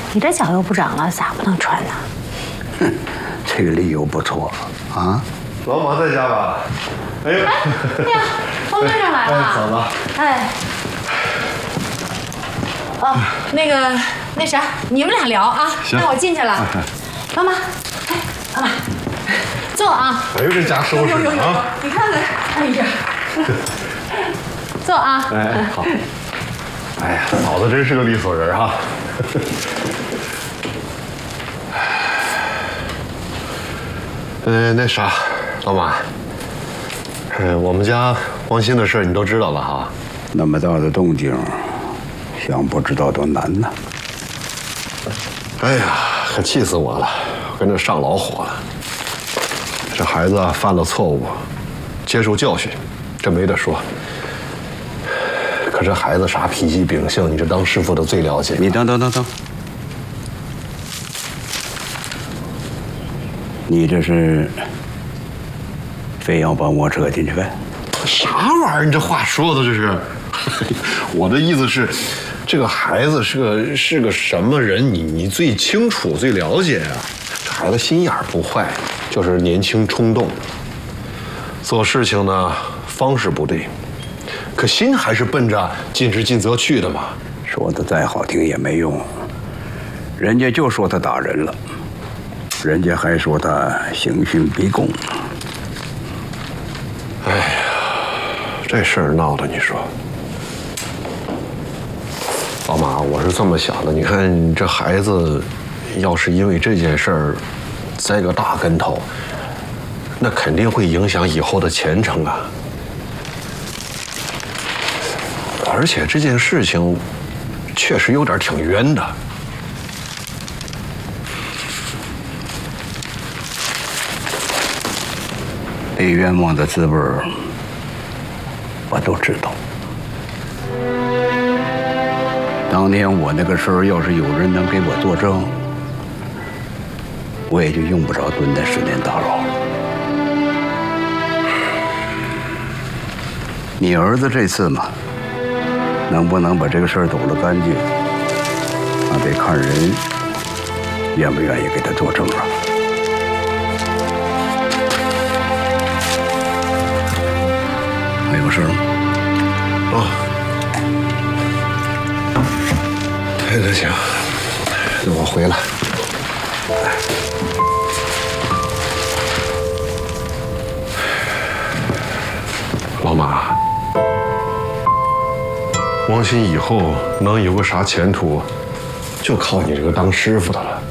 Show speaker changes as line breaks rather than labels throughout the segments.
你这脚又不长了，咋不能穿呢？
哼，这个理由不错啊。
老马在家吧？哎呦，
哎呀，方先生来了。
嫂子。
哎。哦，那啥，你们俩聊啊。
行。
那我进去了。老马，哎，老马，坐啊。
哎呦，这家收拾的啊！
你看看，哎呀，坐啊。
哎，好。哎呀，嫂子真是个利索人哈。那啥，老马，我们家王鑫的事你都知道了哈。
那么大的动静，想不知道都难呐。
哎呀，可气死我了，跟着上老火了。这孩子犯了错误，接受教训，这没得说。可这孩子啥脾气秉性，你这当师傅的最了解。
你等，你这是非要把我扯进去呗？
啥玩意儿？你这话说的这是？我的意思是，这个孩子是个什么人，你最清楚、最了解啊。这孩子心眼不坏，就是年轻冲动，做事情呢方式不对，可心还是奔着尽职尽责去的嘛。
说的再好听也没用，人家就说他打人了，人家还说他刑讯逼供。
哎呀，这事儿闹的，你说。老马，我是这么想的，你看这孩子，要是因为这件事儿栽个大跟头，那肯定会影响以后的前程啊。而且这件事情确实有点挺冤的。
被冤枉的滋味我都知道。当年我那个时候，要是有人能给我作证，我也就用不着蹲在10年大牢。你儿子这次嘛，能不能把这个事儿抖了干净，那得看人愿不愿意给他作证了。还有事吗？
哦。那行，那我回来。老马，王鑫以后能有个啥前途，就靠你这个当师傅的了。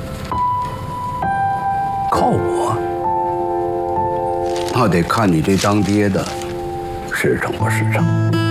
靠我？那得看你这当爹的实诚不实诚。